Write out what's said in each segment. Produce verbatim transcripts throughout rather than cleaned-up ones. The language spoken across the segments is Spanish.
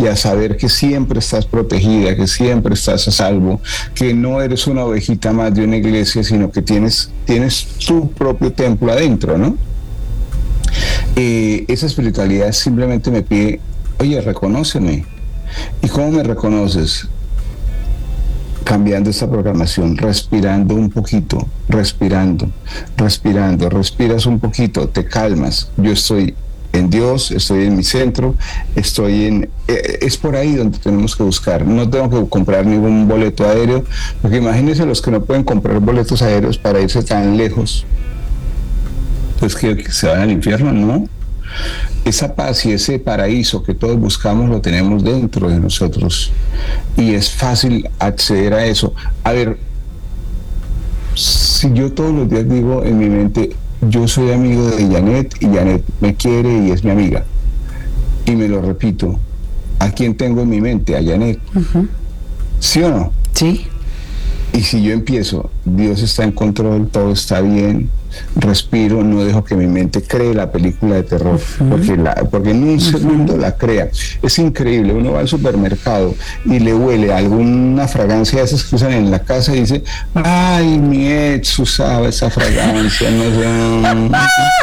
y a saber que siempre estás protegida, que siempre estás a salvo, que no eres una ovejita más de una iglesia, sino que tienes, tienes tu propio templo adentro, ¿no? Eh, esa espiritualidad simplemente me pide, oye, reconóceme. ¿Y cómo me reconoces? Cambiando esta programación, respirando un poquito, respirando, respirando, respiras un poquito, te calmas. Yo estoy en Dios, estoy en mi centro, estoy en... Eh, es por ahí donde tenemos que buscar. No tengo que comprar ningún boleto aéreo, porque imagínense los que no pueden comprar boletos aéreos para irse tan lejos. Pues que, que se van al infierno, ¿no? Esa paz y ese paraíso que todos buscamos lo tenemos dentro de nosotros y es fácil acceder a eso. A ver, si yo todos los días digo en mi mente, yo soy amigo de Janet y Janet me quiere y es mi amiga, y me lo repito, ¿a quién tengo en mi mente? A Janet. Uh-huh. ¿Sí o no? Sí. Y si yo empiezo, Dios está en control, todo está bien, respiro, no dejo que mi mente cree la película de terror, uh-huh. porque, la, porque en un uh-huh. segundo la crea. Es increíble, uno va al supermercado y le huele alguna fragancia de esas que usan en la casa y dice, ay, mi ex usaba esa fragancia, no sé.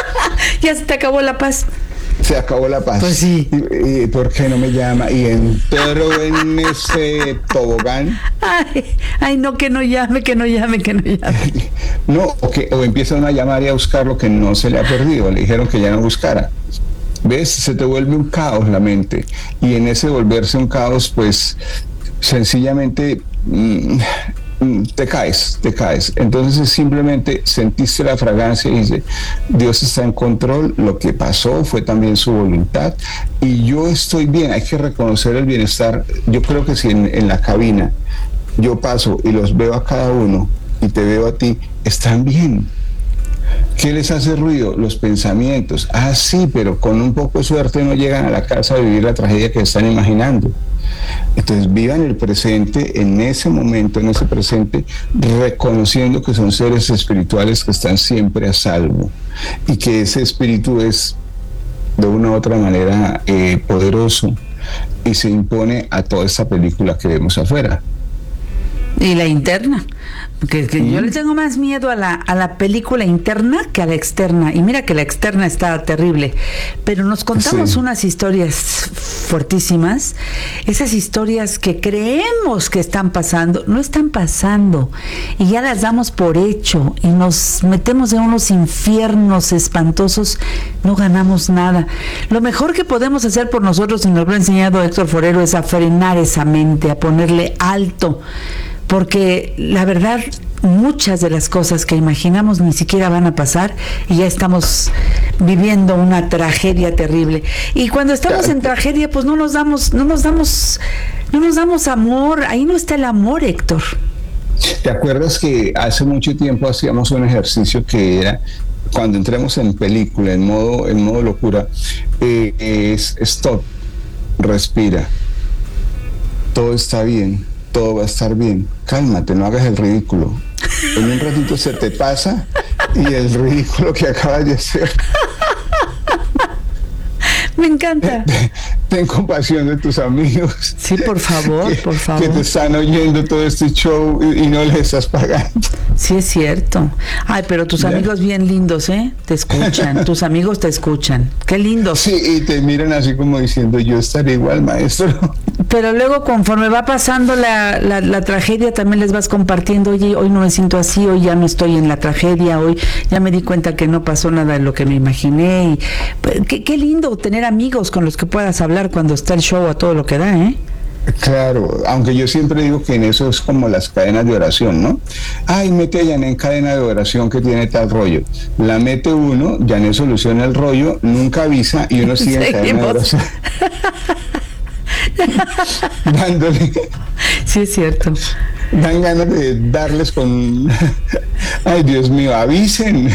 Ya se te acabó la paz. Se acabó la paz. Pues sí. ¿Y, y por qué no me llama? Y entero en ese tobogán. Ay, ay, no, que no llame, que no llame, que no llame. No, o, que, o empiezan a llamar y a buscar lo que no se le ha perdido. Le dijeron que ya no buscara. ¿Ves? Se te vuelve un caos la mente. Y en ese volverse un caos, pues, sencillamente... Mmm, te caes, te caes. Entonces simplemente sentiste la fragancia y dice, Dios está en control, lo que pasó fue también su voluntad y yo estoy bien. Hay que reconocer el bienestar. Yo creo que si en, en la cabina yo paso y los veo a cada uno y te veo a ti, están bien. ¿Qué les hace ruido? Los pensamientos. Ah, sí, pero con un poco de suerte no llegan a la casa a vivir la tragedia que están imaginando. Entonces vivan el presente, en ese momento, en ese presente, reconociendo que son seres espirituales que están siempre a salvo y que ese espíritu es de una u otra manera eh, poderoso y se impone a toda esta película que vemos afuera. Y la interna, que, que mm. yo le tengo más miedo a la, a la película interna que a la externa, y mira que la externa está terrible, pero nos contamos sí. unas historias fuertísimas, esas historias que creemos que están pasando, no están pasando, y ya las damos por hecho, y nos metemos en unos infiernos espantosos, no ganamos nada. Lo mejor que podemos hacer por nosotros, y nos lo ha enseñado Héctor Forero, es a frenar esa mente, a ponerle alto, porque la verdad muchas de las cosas que imaginamos ni siquiera van a pasar y ya estamos viviendo una tragedia terrible. Y cuando estamos en tragedia, pues no nos damos, no nos damos, no nos damos amor. Ahí no está el amor, Héctor. ¿Te acuerdas que hace mucho tiempo hacíamos un ejercicio que era cuando entremos en película, en modo, en modo locura, eh, es stop, respira, todo está bien, todo va a estar bien, cálmate, no hagas el ridículo. En un ratito se te pasa y el ridículo que acabas de hacer. Me encanta. Ten compasión de tus amigos. Sí, por favor, que, por favor. Que te están oyendo todo este show y, y no les estás pagando. Sí, es cierto. Ay, pero tus ¿Ya? amigos bien lindos, ¿eh? Te escuchan, tus amigos te escuchan. Qué lindos. Sí, y te miran así como diciendo, yo estaré igual, maestro. Pero luego, conforme va pasando la, la, la tragedia, también les vas compartiendo, oye, hoy no me siento así, hoy ya no estoy en la tragedia, hoy ya me di cuenta que no pasó nada de lo que me imaginé. Y, pues, qué, qué lindo tener amigos con los que puedas hablar cuando está el show a todo lo que da, ¿eh? Claro, aunque yo siempre digo que en eso es como las cadenas de oración, ¿no? Ay, mete a Janet en cadena de oración que tiene tal rollo. La mete uno, Janet soluciona el rollo, nunca avisa y uno sigue en cadena de oración. Dándole. Sí, es cierto. Dan ganas de darles con... Ay, Dios mío, avisen.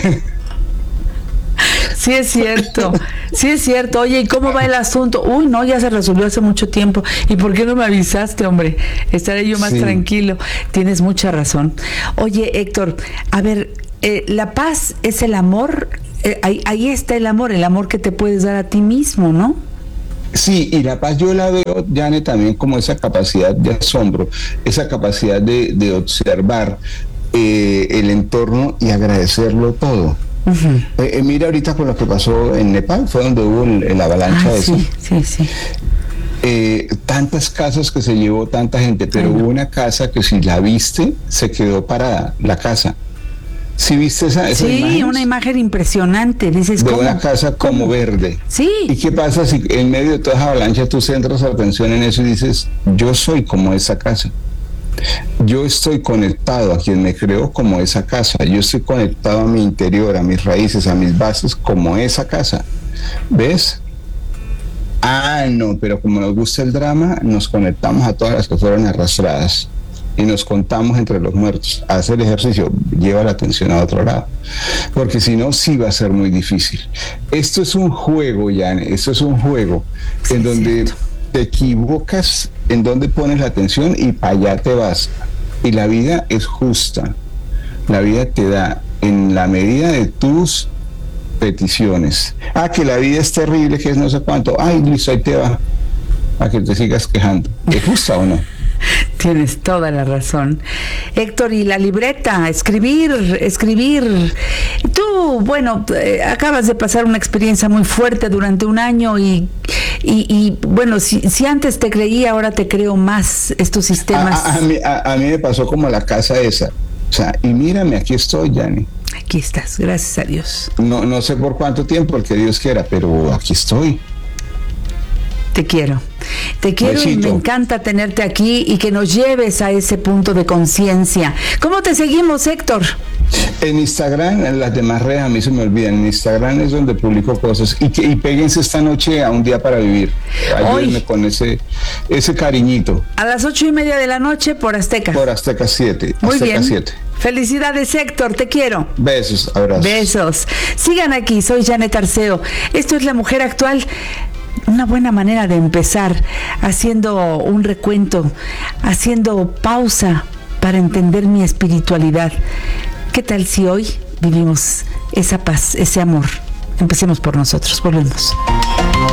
Sí es cierto, sí es cierto. Oye, ¿y cómo va el asunto? Uy, no, ya se resolvió hace mucho tiempo. ¿Y por qué no me avisaste, hombre? Estaré yo más sí. tranquilo. Tienes mucha razón. Oye, Héctor, a ver, eh, la paz es el amor, eh, ahí, ahí está el amor, el amor que te puedes dar a ti mismo, ¿no? Sí, y la paz yo la veo, Janet, también como esa capacidad de asombro, esa capacidad de, de observar eh, el entorno y agradecerlo todo. Uh-huh. Eh, eh, mira ahorita con lo que pasó en Nepal, fue donde hubo el, el avalancha ah, de sí, sí, sí. Eh, tantas casas que se llevó tanta gente, pero Ay, no. hubo una casa que si la viste, se quedó parada, la casa. ¿Sí viste esa, esa sí, imagen? Una imagen impresionante. Dices, de ¿cómo? Una casa como ¿Cómo? Verde. Sí. ¿Y qué pasa si en medio de toda esa avalancha tú centras atención en eso y dices, yo soy como esa casa? Yo estoy conectado a quien me creó como esa casa. Yo estoy conectado a mi interior, a mis raíces, a mis bases como esa casa. ¿Ves? Ah, no, pero como nos gusta el drama, nos conectamos a todas las que fueron arrastradas. Y nos contamos entre los muertos. Haz el ejercicio, lleva la atención a otro lado, porque si no, sí va a ser muy difícil. Esto es un juego, Yane, esto es un juego sí, en donde cierto. Te equivocas, en donde pones la atención y para allá te vas. Y la vida es justa. La vida te da en la medida de tus peticiones. Ah, que la vida es terrible, que es no sé cuánto. Ay, listo, ahí te va. A que te sigas quejando. ¿Es justa o no? Tienes toda la razón. Héctor, y la libreta, escribir, escribir. Tú, bueno, eh, acabas de pasar una experiencia muy fuerte durante un año y, y, y bueno, si, si antes te creía, ahora te creo más estos sistemas. A, a, a, mí, a, a mí me pasó como la casa esa. O sea, y mírame, aquí estoy, Yane. Aquí estás, gracias a Dios. No, no sé por cuánto tiempo, el que Dios quiera, pero aquí estoy. Te quiero, te quiero Besito. Y me encanta tenerte aquí y que nos lleves a ese punto de conciencia. ¿Cómo te seguimos, Héctor? En Instagram, en las demás redes a mí se me olvidan. En Instagram es donde publico cosas. Y, que, y péguense esta noche a Un Día para Vivir. Ayúdenme Hoy, con ese, ese cariñito. A las ocho y media de la noche por Azteca. Por Azteca siete. Muy Azteca bien. siete. Felicidades, Héctor, te quiero. Besos, abrazos. Besos. Sigan aquí, soy Janet Arceo. Esto es La Mujer Actual. Una buena manera de empezar, haciendo un recuento, haciendo pausa para entender mi espiritualidad. ¿Qué tal si hoy vivimos esa paz, ese amor? Empecemos por nosotros, volvemos.